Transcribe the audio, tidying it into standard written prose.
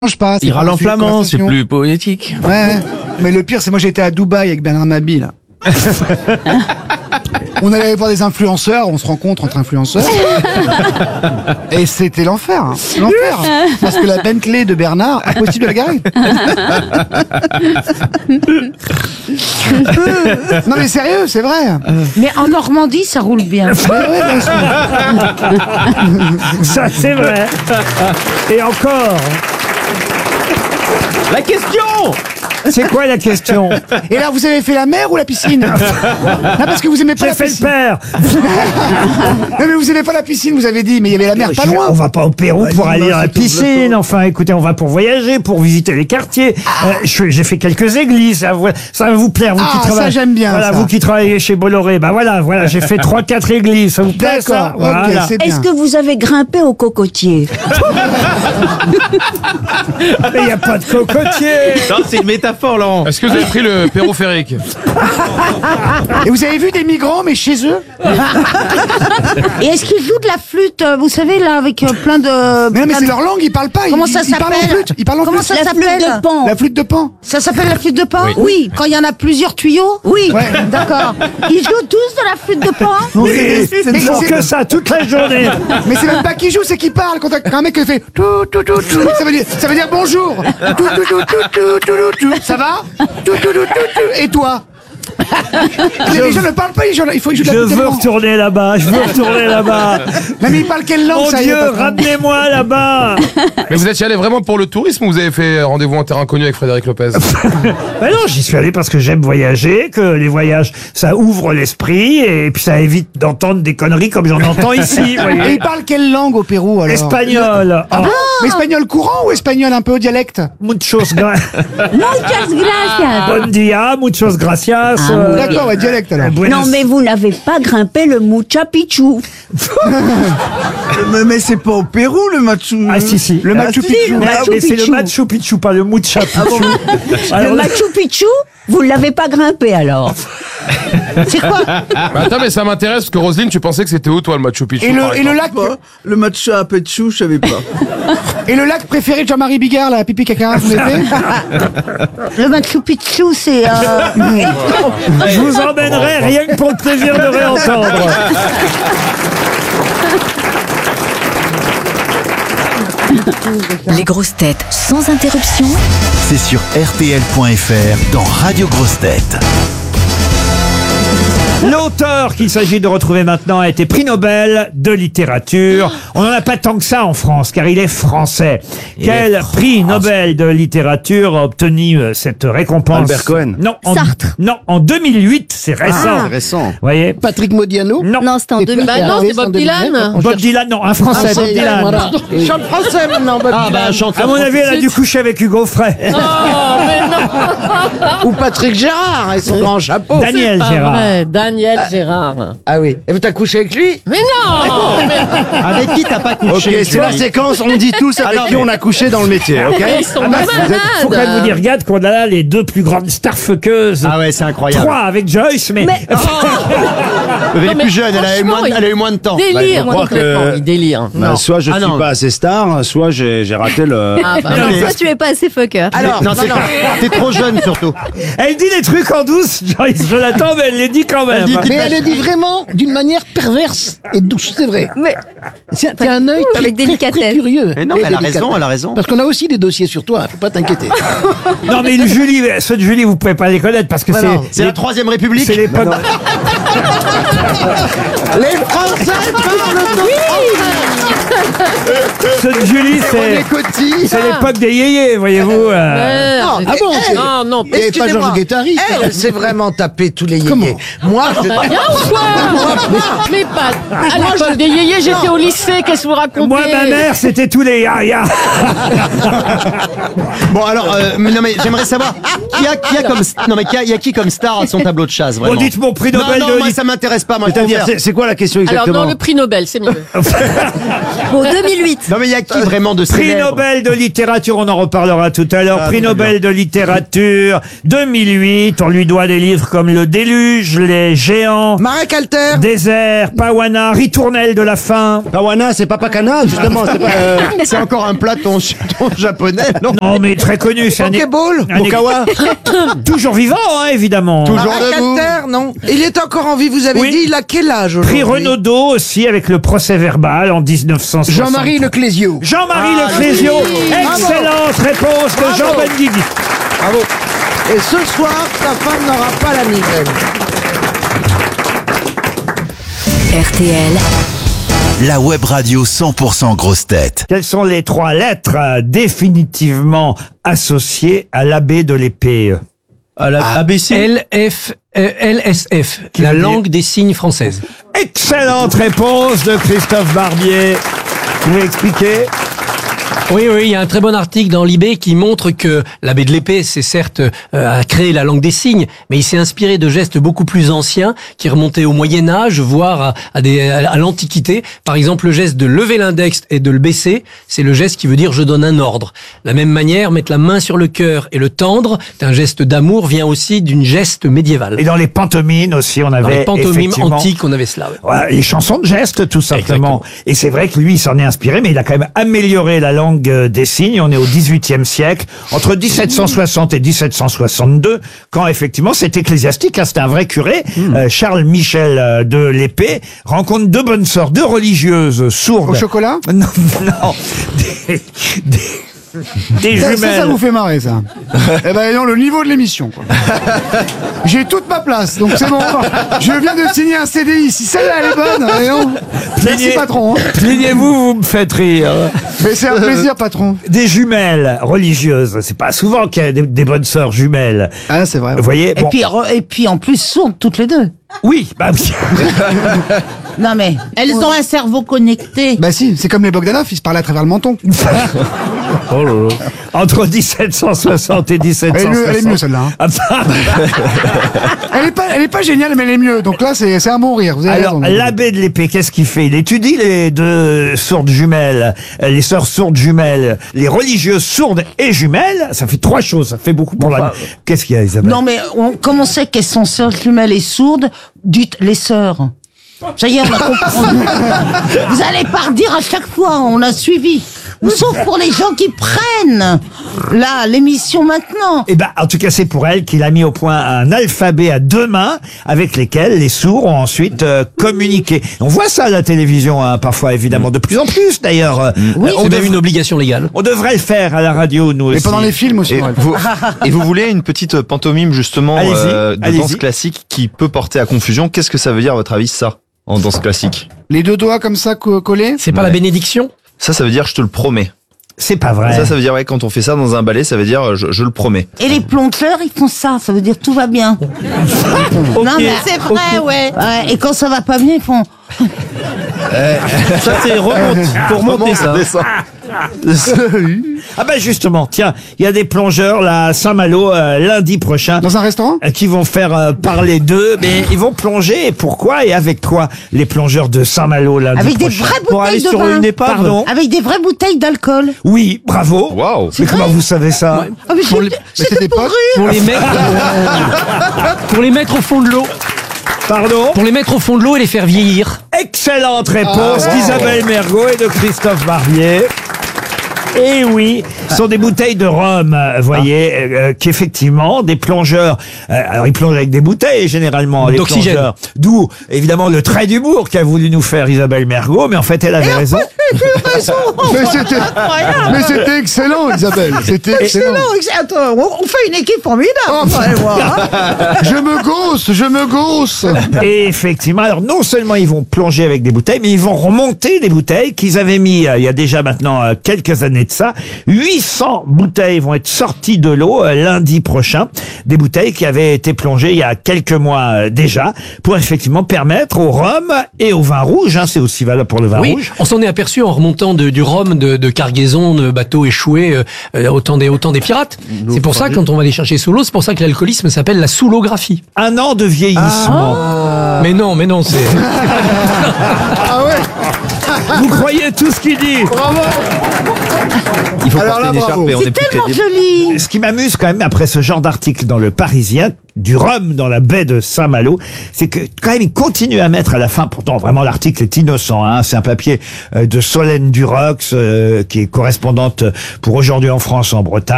pas. Il râle en flamand, c'est plus poétique. Ouais, mais le pire, c'est moi j'étais à Dubaï avec Bernard Mabille, là. On allait voir des influenceurs, on se rencontre entre influenceurs. Et c'était l'enfer, hein. L'enfer. Parce que la Bentley de Bernard, impossible de la garer. Non mais sérieux, c'est vrai. Mais en Normandie, ça roule bien. Ouais, bien sûr. Ça, c'est vrai. Et encore. La question! C'est quoi la question? Et là, vous avez fait la mer ou la piscine? Non, parce que vous aimez pas J'ai la fait le piscine. père. Non, mais vous aimez pas la piscine, vous avez dit, mais il y avait la mer pas loin. On va pas au Pérou pour aller dans la piscine. Enfin, écoutez, on va pour voyager, pour visiter les quartiers. J'ai fait quelques églises. Ça va vous plaire, vous qui Ah, ça, travaillez. j'aime bien, Voilà, ça. vous qui travaillez chez Bolloré. Bah voilà, j'ai fait 3-4 églises. Ça vous plaît, ça? D'accord, ok, Voilà. c'est bien. Est-ce que vous avez grimpé au cocotier? Mais il n'y a pas de cocotier. Non, c'est une métaphore, Laurent. Est-ce que vous avez pris le périphérique? Et vous avez vu des migrants, mais chez eux? Et est-ce qu'ils jouent de la flûte, vous savez, là, avec plein de... Mais non, mais plein c'est de- leur langue, ils parlent pas. Comment ils, ça ils parlent en s'appelle? flûte. Ils parlent en Comment flûte. ça s'appelle? de Pan. La flûte de Pan. Ça s'appelle la flûte de Pan? Oui. Quand il y en a plusieurs tuyaux? Oui. Ouais. D'accord. Ils jouent tous de la flûte de Pan? Non, Ils mais font c'est- que ça toute la journée. mais c'est même pas qui joue, c'est qui parle. Quand un mec qui fait tout, ça veut dire bonjour. Tout, ça va? Tout, et toi? Les gens ne parlent pas, il faut qu'ils jouent de Je la flûte veux de Pan. retourner là-bas. Non, mais ils parlent quelle langue, Mon ça y est, Dieu, papa ramenez-moi là-bas. Mais vous étiez allé vraiment pour le tourisme ou vous avez fait rendez-vous en terrain inconnu avec Frédéric Lopez? Ben non, j'y suis allé parce que j'aime voyager, que les voyages, ça ouvre l'esprit et puis ça évite d'entendre des conneries comme j'en entends ici. Et Voyez. ils parlent quelle langue au Pérou, alors? Espagnol. Ah bon? Mais espagnol courant ou espagnol un peu au dialecte? Muchos Muchas gracias. Bon dia, muchos gracias. D'accord, ouais, dialecte alors. Non, mais vous n'avez pas grimpé le Machu Picchu. Mais c'est pas au Pérou, le Machu. Ah si. Le Machu Picchu. Mais c'est le Machu Picchu, pas le Mucha Picchu. Alors, Le Machu Picchu, vous ne l'avez pas grimpé alors? C'est quoi? Bah attends, mais ça m'intéresse parce que Roselyne, tu pensais que c'était où toi le Machu Picchu? Et par le exemple lac, Le Machu Picchu, je savais pas. et le lac préféré de Jean-Marie Bigard, la pipi caca, vous l'avez fait? Le Machu Picchu, c'est... je vous emmènerai rien que pour le plaisir de réentendre. Les grosses têtes sans interruption. C'est sur RTL.fr dans Radio Grosses Têtes. L'auteur qu'il s'agit de retrouver maintenant a été prix Nobel de littérature. On n'en a pas tant que ça en France, car il est français. Quel prix Nobel de littérature a obtenu cette récompense? Albert Cohen. Non, Sartre. Non, en 2008, c'est récent. Récent. Voyez. Patrick Modiano? Non. C'était en 2000. Bah non, c'est Bob Dylan. Bob Dylan, non, un français, Bob Dylan. Chante français maintenant, Bob Dylan. À mon avis, elle a dû coucher avec Hugo Frey. Oh, mais non. Ou Patrick Gérard et son grand chapeau. Daniel Pas Gérard. vrai, Daniel Gérard. Ah oui. Et vous t'as couché avec lui? Mais non. Avec qui t'as pas couché? Ok, c'est la séquence, on dit tous avec qui on a couché dans le métier, ok? Ils sont Faut quand même vous malades. dire, regarde, qu'on a là les deux plus grandes starfuckeuses. Ah ouais, c'est incroyable. Trois avec Joyce, mais... Elle est Non, mais plus jeune, elle a eu franchement, moins de temps. Délire, Bah, je crois complètement. que- Il délire. Bah, soit je Ah, suis non. pas assez star, soit j'ai raté le... Ah bah Non, non. mais- Toi, tu es pas assez fucker. Alors, Non, t'es trop jeune surtout. Elle dit des trucs en douce, Joyce Jonathan, mais elle les dit quand même. mais elle le dit vraiment d'une manière perverse et douce, c'est vrai. Mais T'as un œil avec très délicatesse. curieux. Mais non, Et mais elle a délicat. raison, elle a raison. Parce qu'on a aussi des dossiers sur toi, faut pas t'inquiéter. Non, mais Julie, ceux de Julie, vous pouvez pas les connaître parce que non. C'est la Troisième République. c'est l'époque. Les Français parlent Ceux de Julie, c'est l'époque des yéyés, voyez-vous. Merde. Ah bon, c'est- Non, non. Il n'y avait pas Georges Guettari. Elle s'est vraiment tapé tous les yéyés. Comment Moi, je... Bien ou quoi? Mais pas. À l'époque des yéyés, j'étais au lycée. Qu'est-ce que vous racontez? Moi, ma mère, c'était tous les ya. Bon alors, mais non mais j'aimerais savoir qui a comme non mais il y a qui comme star à son tableau de chasse Bon, vraiment. dites mon prix Nobel non, de moi ça m'intéresse pas. Moi, je C'est-à-dire, préfère- c'est quoi la question Alors, exactement? dans le prix Nobel, c'est mieux. Bon, 2008. Non mais il y a qui vraiment de Prix célèbre? Nobel de littérature, on en reparlera tout à l'heure. Prix très Nobel de littérature. littérature. 2008, on lui doit des livres comme Le Déluge, Les Géants, Marek Alter. Désert, Pawana, Ritournelle de la faim. Pawana, c'est pas Pakana, justement. C'est pas, c'est encore un plat ton japonais, non? Non, mais très connu, c'est Pokéball. Okawa. toujours vivant, hein, évidemment. Toujours Marek debout. Alter, non. Il est encore en vie, vous avez Oui. dit, il a quel âge Prix aujourd'hui? Renaudot aussi avec le procès verbal en 1960. Jean-Marie Leclésio. Jean-Marie Leclésio. Excellente réponse de Jean Benguigui. Bravo. Et ce soir, ta femme n'aura pas la migraine. RTL, La web radio 100% grosse tête. Quelles sont les 3 lettres définitivement associées à l'abbé de l'épée? ABC. LSF, Qui la veut dire langue des signes française. Excellente réponse de Christophe Barbier. Vous pouvez expliquer? Oui, il y a un très bon article dans l'IB qui montre que l'abbé de l'épée, c'est certes a créé la langue des signes, mais il s'est inspiré de gestes beaucoup plus anciens qui remontaient au Moyen-Âge, voire à l'Antiquité. Par exemple, le geste de lever l'index et de le baisser, c'est le geste qui veut dire je donne un ordre. De la même manière, mettre la main sur le cœur et le tendre, c'est un geste d'amour, vient aussi d'une geste médiévale. Et dans les pantomimes aussi, on avait Dans les pantomimes effectivement, antiques, on avait cela. Ouais. voilà, les chansons de gestes, tout simplement. Exactement. Et c'est vrai que lui, il s'en est inspiré, mais il a quand même amélioré la langue des signes. On est au XVIIIe siècle, entre 1760 et 1762, quand effectivement c'est ecclésiastique, hein, c'était un vrai curé. Charles Michel de l'Épée rencontre 2 bonnes sœurs, 2 religieuses sourdes. Au chocolat? Non, des Ça, jumelles. ça vous fait marrer, ça. Eh ben, non, le niveau de l'émission, quoi. J'ai toute ma place, donc c'est bon. Je viens de signer un CDI. Si celle-là, elle est bonne, non. Merci, patron. Hein. Plaignez-vous, vous me faites rire. Mais c'est un plaisir, patron. Des jumelles religieuses, c'est pas souvent qu'il y a des bonnes sœurs jumelles. Ah, c'est vrai. Vous voyez, bon. Et puis en plus sourdes toutes les deux. Oui, bah oui. Non mais elles ont un cerveau connecté. Bah si, c'est comme les Bogdanov, ils se parlaient à travers le menton. Oh là là. Entre 1760 et 1760. Elle est mieux, celle-là. Hein. Ah, bah. Elle est pas géniale, mais elle est mieux. Donc là, c'est un bon rire. Vous avez Alors, raison. l'abbé de l'Épée, qu'est-ce qu'il fait? Il étudie les 2 sourdes jumelles, les sœurs sourdes jumelles, les religieuses sourdes et jumelles. Ça fait 3 choses, ça fait beaucoup pour la... Qu'est-ce qu'il y a, Isabelle? Non mais comme on sait qu'elles sont sœurs jumelles et sourdes, dites les sœurs. Ça y est, on a compris. Vous allez pas redire à chaque fois, on a suivi. Sauf pour les gens qui prennent là l'émission maintenant. Eh ben, en tout cas, c'est pour elle qu'il a mis au point un alphabet à 2 mains avec lesquels les sourds ont ensuite communiqué. On voit ça à la télévision, hein, parfois, évidemment, de plus en plus, d'ailleurs. Oui, c'est même une obligation légale. On devrait le faire à la radio, nous aussi. Et pendant les films aussi. Et ouais. vous voulez une petite pantomime justement Allez-y, de allez-y. danse classique qui peut porter à confusion. Qu'est-ce que ça veut dire à votre avis ça en danse classique? Les 2 doigts comme ça collés. C'est pas la bénédiction? Ça veut dire je te le promets. C'est pas vrai. Ça veut dire ouais, quand on fait ça dans un ballet, ça veut dire je le promets. Et les plongeurs, ils font ça veut dire tout va bien. Non mais c'est vrai, ouais. Et quand ça va pas bien, ils font... Ça, c'est pour remonter ça. Ah ben justement, tiens, il y a des plongeurs là à Saint-Malo lundi prochain. Dans un restaurant? Qui vont faire parler d'eux, mais ils vont plonger. Et pourquoi et avec quoi les plongeurs de Saint-Malo lundi Avec des prochain? vraies Pour aller bouteilles de sur vin. une épave. Pardon? Avec des vraies bouteilles d'alcool. Oui, bravo. Waouh. Mais comment vous savez ça? Ah, mais Pour les- c'était des potes. Pour les mettre, pour les mettre au fond de l'eau. Pardon? Pour les mettre au fond de l'eau et les faire vieillir. Excellente réponse d'Isabelle Mergot et de Christophe Barbier. Et oui, ce sont des bouteilles de rhum, vous voyez, qu'effectivement, des plongeurs, alors ils plongent avec des bouteilles généralement, les D'oxygène. plongeurs. D'où, évidemment, le trait d'humour qu'a voulu nous faire Isabelle Mergot, mais en fait, elle avait raison. Mais c'était excellent, Isabelle. C'était excellent. Attends, on fait une équipe formidable. Je me gosse. Et effectivement, alors non seulement ils vont plonger avec des bouteilles, mais ils vont remonter des bouteilles qu'ils avaient mis il y a déjà maintenant quelques années de ça. 800 bouteilles vont être sorties de l'eau lundi prochain. Des bouteilles qui avaient été plongées il y a quelques mois déjà, pour effectivement permettre au rhum et au vin rouge, hein, c'est aussi valable pour le vin Oui, rouge. on s'en est aperçu en remontant du rhum de cargaison, de bateaux échoués, autant des pirates. C'est pour ça que quand on va les chercher sous l'eau, c'est pour ça que l'alcoolisme s'appelle la soulographie. 1 an de vieillissement. Mais non, c'est... Ah ouais. Vous croyez tout ce qu'il dit. Bravo. Il faut Alors porter là, une écharpe bravo. et on C'est est plus tellement crédible. joli. Ce qui m'amuse quand même après ce genre d'article dans le Parisien, du rhum dans la baie de Saint-Malo, c'est que quand même il continue à mettre à la fin, pourtant vraiment l'article est innocent, hein, c'est un papier de Solène Durox qui est correspondante pour Aujourd'hui en France en Bretagne.